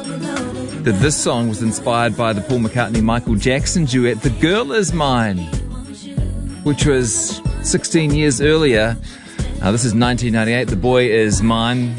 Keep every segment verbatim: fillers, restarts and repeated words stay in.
that this song was inspired by the Paul McCartney-Michael Jackson duet, The Girl Is Mine, which was sixteen years earlier. Uh, this is nineteen ninety-eight. The Boy Is Mine.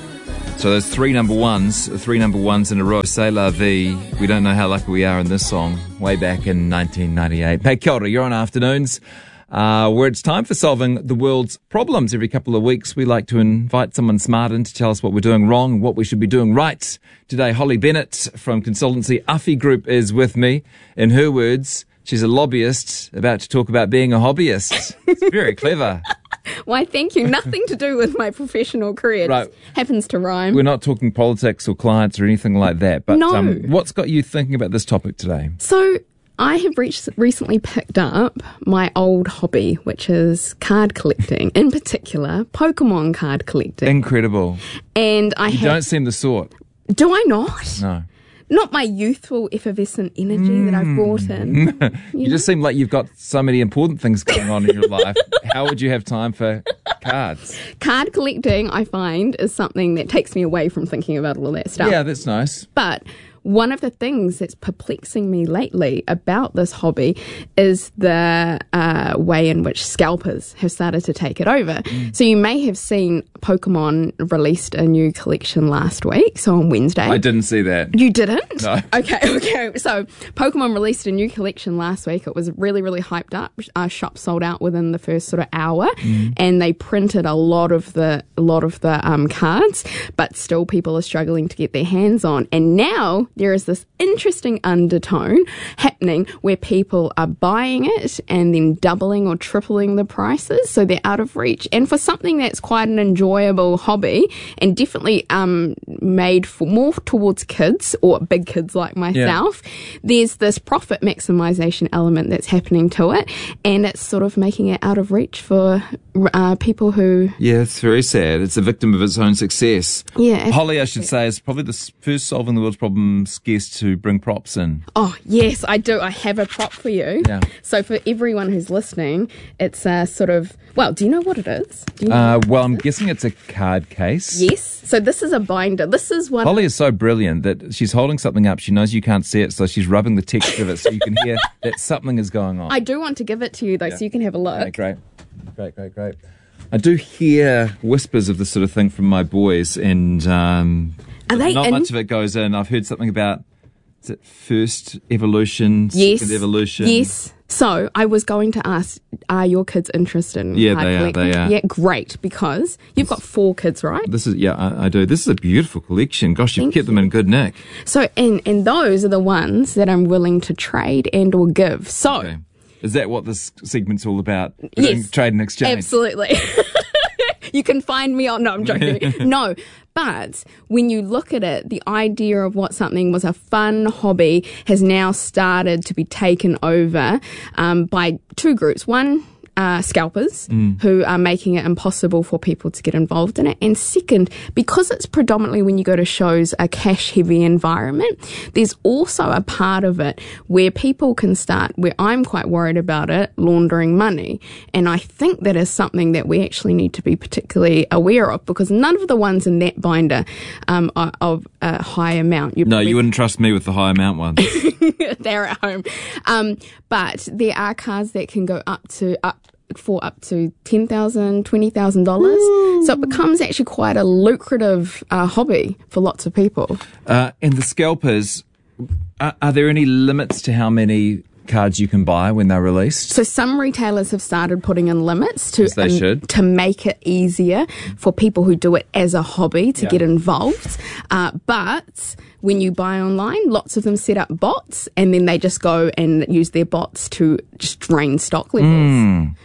So those three number ones, three number ones in a row. C'est la vie. We don't know how lucky we are in this song, way back in nineteen ninety-eight. Hey, kia ora, you're on Afternoons, uh, where it's time for solving the world's problems. Every couple of weeks, we like to invite someone smart in to tell us what we're doing wrong and what we should be doing right. Today, Holly Bennett from consultancy Uffy Group is with me. In her words, she's a lobbyist about to talk about being a hobbyist. It's very clever. Why, thank you. Nothing to do with my professional career. Right. Just happens to rhyme. We're not talking politics or clients or anything like that. But No. um, what's got you thinking about this topic today? So I have reached, recently picked up my old hobby, which is card collecting, in particular Pokemon card collecting. Incredible. And I You have... don't seem the sort. Do I not? No. Not my youthful, effervescent energy that I've brought in. You just seem like you've got so many important things going on in your life. How would you have time for cards? Card collecting, I find, is something that takes me away from thinking about all of that stuff. Yeah, that's nice. But one of the things that's perplexing me lately about this hobby is the uh, way in which scalpers have started to take it over. Mm. So you may have seen Pokemon released a new collection last week, so on Wednesday. I didn't see that. You didn't? No. Okay, okay. So Pokemon released a new collection last week. It was really, really hyped up. Our shop sold out within the first sort of hour, mm. and they printed a lot of the a lot of the um, cards, but still people are struggling to get their hands on. And now there is this interesting undertone happening where people are buying it and then doubling or tripling the prices, so they're out of reach. And for something that's quite an enjoyable hobby and definitely um, made for more towards kids or big kids like myself, yeah. there's this profit maximization element that's happening to it, and it's sort of making it out of reach for uh, people who... Yeah, it's very sad. It's a victim of its own success. Yeah, Holly, I should say, is probably the first Solving the World's Problems guest to bring props in. Oh, yes, I do. I have a prop for you. Yeah. So for everyone who's listening, it's a sort of... Well, do you know what it is? Do you know Uh, well, I'm is? guessing it's a card case. Yes. So this is a binder. This is one... Holly is so brilliant that she's holding something up. She knows you can't see it, so she's rubbing the texture of it so you can hear that something is going on. I do want to give it to you, though, Yeah. so you can have a look. Okay, great. Great, great, great. I do hear whispers of this sort of thing from my boys, and um, Are they not in? much of it goes in. I've heard something about, is it first evolution, Yes. second evolution? Yes. So I was going to ask, are your kids interested in Yeah, card they are, collecting? they are. Yeah, great, because you've got four kids, right? This is, yeah, I, I do. This is a beautiful collection. Gosh, you've Thank kept them you. in good nick. So, and, and those are the ones that I'm willing to trade and or give. So... Okay. Is that what this segment's all about? Yes. Trade and exchange? Absolutely. You can find me on... No, I'm joking. No. But when you look at it, the idea of what something was a fun hobby has now started to be taken over um, by two groups. One... Uh, scalpers mm. who are making it impossible for people to get involved in it. And second, because it's predominantly when you go to shows a cash heavy environment, there's also a part of it where people can start, where I'm quite worried about it, laundering money. And I think that is something that we actually need to be particularly aware of, because none of the ones in that binder um, are of a high amount. You no, you wouldn't trust me with the high amount ones. They're at home. Um, but there are cards that can go up to up for up to ten thousand dollars, twenty thousand dollars. So it becomes actually quite a lucrative uh, hobby for lots of people. Uh, and the scalpers, are, are there any limits to how many cards you can buy when they're released? So some retailers have started putting in limits to As they um, should. to make it easier for people who do it as a hobby to Yeah. get involved. Uh, but when you buy online, lots of them set up bots, and then they just go and use their bots to just drain stock levels. Mm.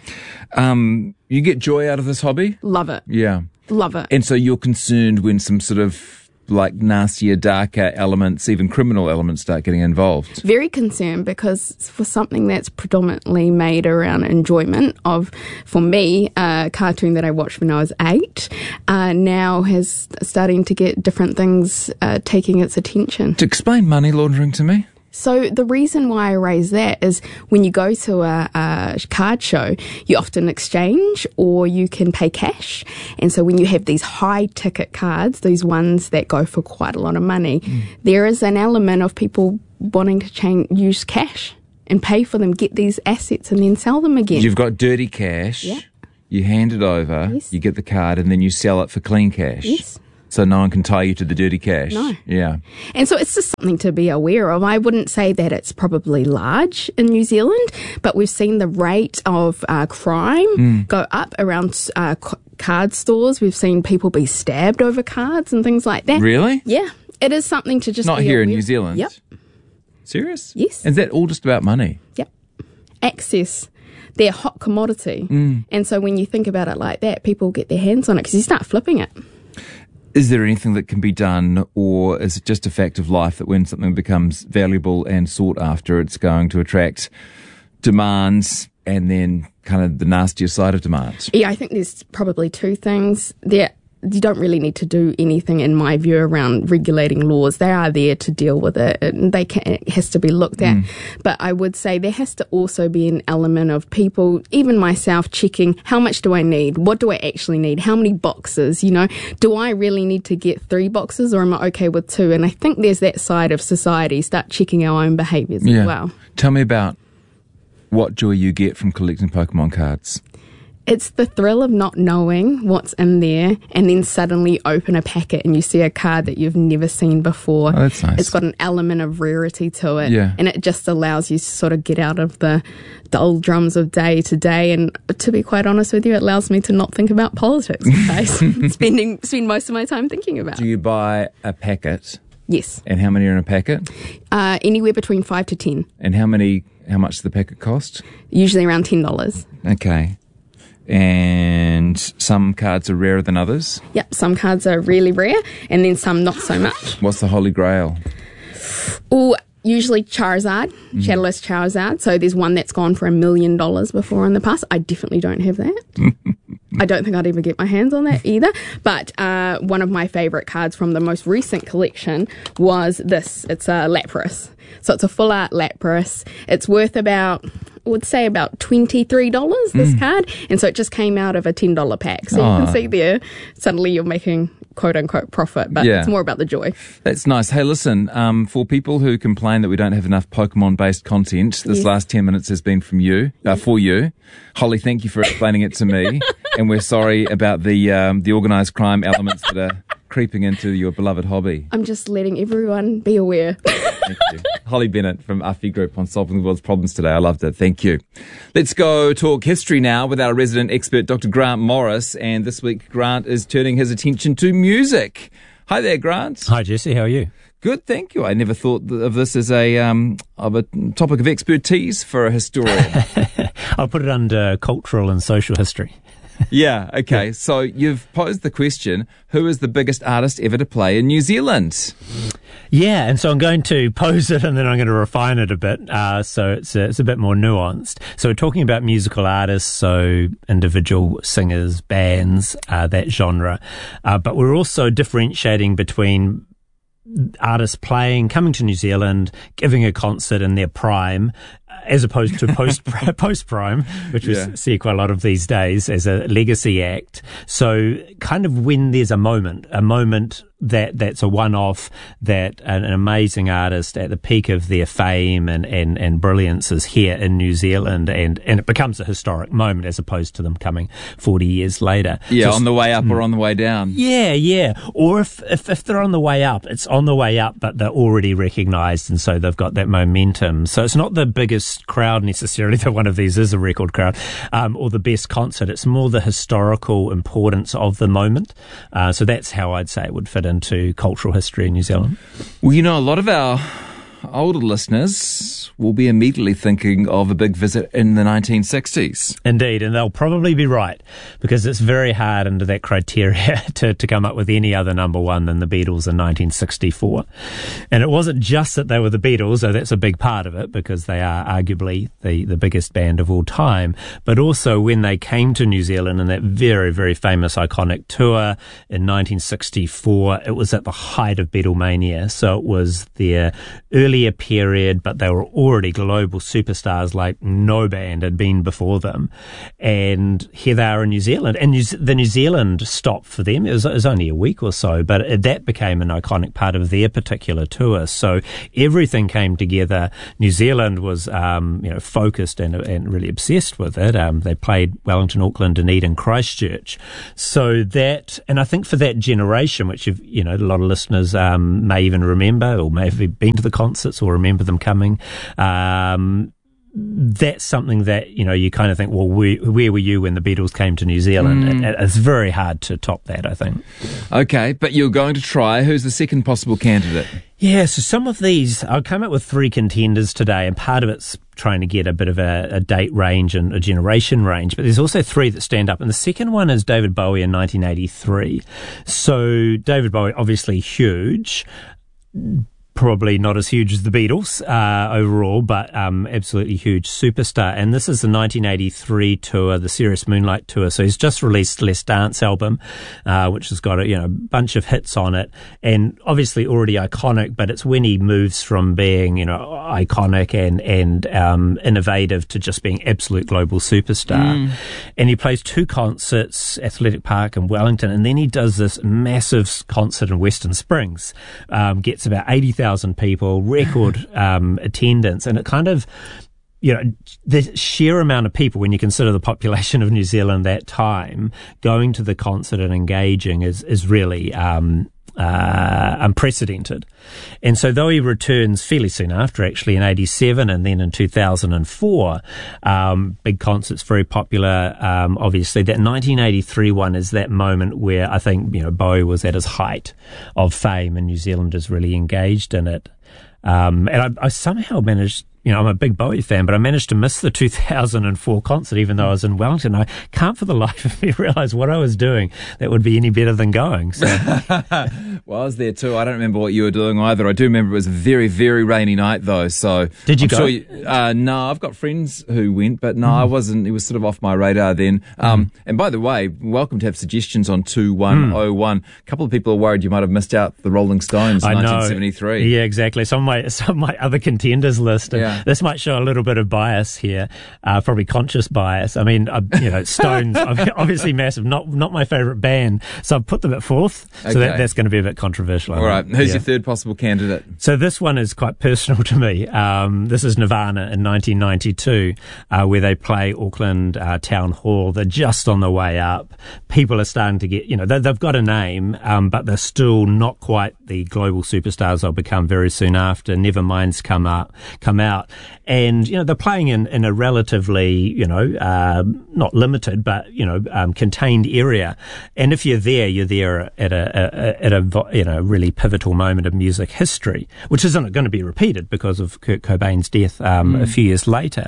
Um, you get joy out of this hobby? Love it. Yeah. Love it. And so you're concerned when some sort of like nastier, darker elements, even criminal elements, start getting involved? Very concerned, because for something that's predominantly made around enjoyment of, for me, a cartoon that I watched when I was eight, uh, now has starting to get different things uh, taking its attention. To explain money laundering to me. So the reason why I raise that is when you go to a, a card show, you often exchange or you can pay cash. And so when you have these high ticket cards, these ones that go for quite a lot of money, mm. there is an element of people wanting to change, use cash and pay for them, get these assets and then sell them again. You've got dirty cash, yeah. you hand it over, yes. you get the card and then you sell it for clean cash. Yes. So no one can tie you to the dirty cash. No. Yeah. And so it's just something to be aware of. I wouldn't say that it's probably large in New Zealand, but we've seen the rate of uh, crime mm. go up around uh, c- card stores. We've seen people be stabbed over cards and things like that. Really? Yeah. It is something to just Not be here aware. in New Zealand? Yep. Serious? Yes. Is that all just about money? Yep. Access. They're a hot commodity. Mm. And so when you think about it like that, people get their hands on it because you start flipping it. Is there anything that can be done, or is it just a fact of life that when something becomes valuable and sought after, it's going to attract demands and then kind of the nastier side of demand? Yeah, I think there's probably two things there. You don't really need to do anything, in my view, around regulating laws. They are there to deal with it, and they can, it has to be looked at. Mm. But I would say there has to also be an element of people, even myself, checking how much do I need? What do I actually need? How many boxes? You know, do I really need to get three boxes, or am I okay with two? And I think there's that side of society. Start checking our own behaviours yeah. as well. Tell me about what joy you get from collecting Pokemon cards. It's the thrill of not knowing what's in there and then suddenly open a packet and you see a card that you've never seen before. Oh, that's nice. It's got an element of rarity to it. Yeah. And it just allows you to sort of get out of the doldrums of day to day. And to be quite honest with you, it allows me to not think about politics. Okay? Spending spend most of my time thinking about. Do you buy a packet? Yes. And how many are in a packet? Uh, anywhere between five to ten. And how many? How much does the packet cost? Usually around ten dollars. Okay. And some cards are rarer than others? Yep, some cards are really rare and then some not so much. What's the Holy Grail? Oh, usually Charizard, mm. Shadowless Charizard. So there's one that's gone for a million dollars before in the past. I definitely don't have that. I don't think I'd ever get my hands on that either. But uh, one of my favourite cards from the most recent collection was this. It's a Lapras. So it's a full art Lapras. It's worth about, I would say about twenty-three dollars, this mm. card. And so it just came out of a ten dollars pack. So oh. you can see there, suddenly you're making quote unquote profit, but yeah. it's more about the joy. That's nice. Hey, listen, um, for people who complain that we don't have enough Pokemon based content, this yes. last ten minutes has been from you, uh, for you. Holly, thank you for explaining it to me. And we're sorry about the, um, the organised crime elements that are creeping into your beloved hobby. I'm just letting everyone be aware. Thank you. Holly Bennett from Afi Group on Solving the World's Problems today. I loved it. Thank you. Let's go talk history now with our resident expert, Doctor Grant Morris. And this week, Grant is turning his attention to music. Hi there, Grant. Hi, Jesse. How are you? Good, thank you. I never thought of this as a um, of a topic of expertise for a historian. I'll put it under cultural and social history. Yeah, okay. Yeah. So you've posed the question, who is the biggest artist ever to play in New Zealand? Yeah, and so I'm going to pose it and then I'm going to refine it a bit, uh, so it's a, it's a bit more nuanced. So we're talking about musical artists, so individual singers, bands, uh, that genre. Uh, but we're also differentiating between artists playing, coming to New Zealand, giving a concert in their prime, as opposed to post post prime, which we yeah. see quite a lot of these days as a legacy act. So kind of when there's a moment, a moment that that's a one-off, that an, an amazing artist at the peak of their fame and, and, and brilliance is here in New Zealand, and, and it becomes a historic moment as opposed to them coming forty years later. Yeah, so, on the way up or on the way down. Yeah, yeah. Or if, if, if they're on the way up, it's on the way up, but they're already recognised, and so they've got that momentum. So it's not the biggest crowd necessarily, that one of these is a record crowd, um, or the best concert. It's more the historical importance of the moment. Uh, so that's how I'd say it would fit into cultural history in New Zealand. Well, you know, a lot of our older listeners will be immediately thinking of a big visit in the nineteen sixties. Indeed, and they'll probably be right, because it's very hard under that criteria to, to come up with any other number one than the Beatles in nineteen sixty-four. And it wasn't just that they were the Beatles, though that's a big part of it, because they are arguably the, the biggest band of all time, but also when they came to New Zealand in that very, very famous iconic tour in nineteen sixty-four, it was at the height of Beatlemania, so it was their early earlier period, but they were already global superstars like no band had been before them. And here they are in New Zealand. And New, the New Zealand stop for them, it was, it was only a week or so, but it, that became an iconic part of their particular tour. So everything came together. New Zealand was, um, you know, focused and, and really obsessed with it. Um, they played Wellington, Auckland, Dunedin, Christchurch. So that, and I think for that generation, which you've, you know, a lot of listeners um, may even remember or may have been to the concerts or remember them coming, um, that's something that, you know, you kind of think, well, where, where were you when the Beatles came to New Zealand? Mm. It, it's very hard to top that, I think. Okay, but you're going to try. Who's the second possible candidate? Yeah, so some of these, I'll come up with three contenders today, and part of it's trying to get a bit of a, a date range and a generation range, but there's also three that stand up. And the second one is David Bowie in nineteen eighty-three. So David Bowie, obviously huge. Probably not as huge as the Beatles uh, overall, but um, absolutely huge superstar. And this is the nineteen eighty-three tour, the Serious Moonlight tour. So he's just released Let's Dance album, uh, which has got a you know bunch of hits on it, and obviously already iconic. But it's when he moves from being you know iconic and and um, innovative to just being absolute global superstar. Mm. And he plays two concerts, Athletic Park and Wellington, and then he does this massive concert in Western Springs. Um, gets about eighty thousand people, record um, attendance, and it kind of, you know, the sheer amount of people, when you consider the population of New Zealand that time, going to the concert and engaging is is really um, uh, unprecedented. And so though he returns fairly soon after, actually in eighty-seven and then in two thousand four, um, big concerts, very popular, um, obviously. That nineteen eighty-three one is that moment where I think, you know, Bowie was at his height of fame and New Zealanders really engaged in it. Um, and I, I somehow managed, you know, I'm a big Bowie fan, but I managed to miss the two thousand four concert, even though I was in Wellington. I can't for the life of me realise what I was doing that would be any better than going. So. Well, I was there too. I don't remember what you were doing either. I do remember it was a very, very rainy night though. So did you I'm go? Sure you, uh, no, I've got friends who went, but no, mm. I wasn't. It was sort of off my radar then. Um, mm. And by the way, welcome to have suggestions on two one oh one. Mm. A couple of people are worried you might have missed out the Rolling Stones in nineteen seventy-three. Yeah, exactly. Some of my some of my other contenders list. Yeah. This might show a little bit of bias here, uh, probably conscious bias. I mean, uh, you know, Stones, obviously massive, not not my favourite band, so I've put them at fourth, so okay. that, that's going to be a bit controversial. All right, who's yeah. your third possible candidate? So this one is quite personal to me. Um, this is Nirvana in nineteen ninety-two, uh, where they play Auckland uh, Town Hall. They're just on the way up. People are starting to get, you know, they, they've got a name, um, but they're still not quite the global superstars they'll become very soon after. Nevermind's come up, come out. And, you know, they're playing in, in a relatively, you know, uh, not limited, but, you know, um, contained area. And if you're there, you're there at a, a, at a, you know, really pivotal moment of music history, which isn't going to be repeated because of Kurt Cobain's death um, mm. a few years later.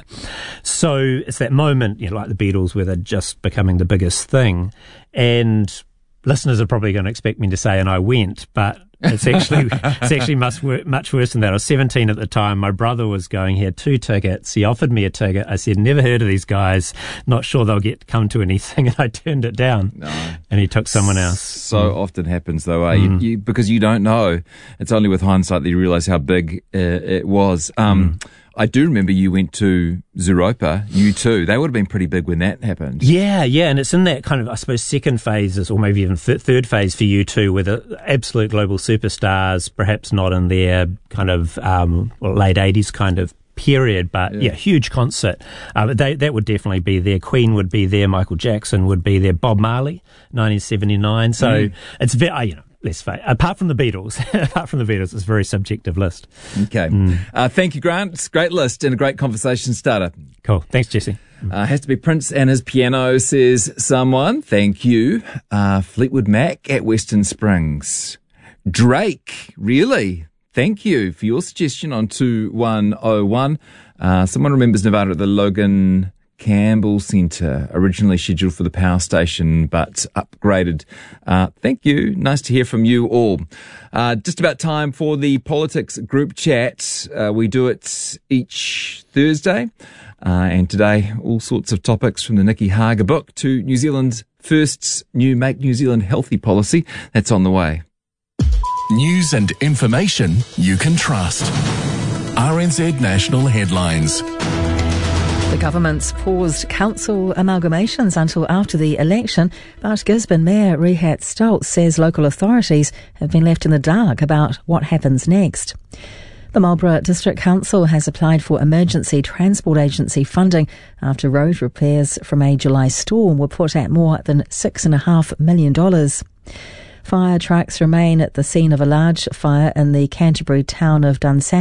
So it's that moment, you know, like the Beatles, where they're just becoming the biggest thing. And listeners are probably going to expect me to say, and I went, but It's actually it's actually much much worse than that. I was seventeen at the time. My brother was going. He had two tickets. He offered me a ticket. I said, never heard of these guys. Not sure they'll get come to anything. And I turned it down. No. And he took someone else. So mm. often happens though, eh? Mm. You, you, because you don't know. It's only with hindsight that you realise how big uh, it was. Um, mm. I do remember you went to Zooropa, you too. They would have been pretty big when that happened. Yeah, yeah, and it's in that kind of, I suppose, second phases, or maybe even th- third phase for you too, where the absolute global superstars, perhaps not in their kind of um, well, late eighties kind of period, but yeah, yeah huge concert. Uh, they, that would definitely be there. Queen would be there. Michael Jackson would be there. Bob Marley, nineteen seventy-nine. So mm. it's very, you know, let's face it, apart from the Beatles, apart from the Beatles, it's a very subjective list. Okay. Mm. Uh, thank you, Grant. It's a great list and a great conversation starter. Cool. Thanks, Jesse. Uh, has to be Prince and his piano, says someone. Thank you. Uh, Fleetwood Mac at Western Springs. Drake, really? Thank you for your suggestion on two one oh one. Uh, someone remembers Nevada at the Logan Campbell Centre, originally scheduled for the power station, but upgraded. Uh, thank you. Nice to hear from you all. Uh, just about time for the politics group chat. Uh, we do it each Thursday. Uh, and today, all sorts of topics from the Nikki Hager book to New Zealand's first new Make New Zealand Healthy policy. That's on the way. News and information you can trust. R N Z National Headlines. The government's paused council amalgamations until after the election, but Gisborne Mayor Rehat Stoltz says local authorities have been left in the dark about what happens next. The Marlborough District Council has applied for Emergency Transport Agency funding after road repairs from a July storm were put at more than six point five million dollars. Fire trucks remain at the scene of a large fire in the Canterbury town of Dunsandel.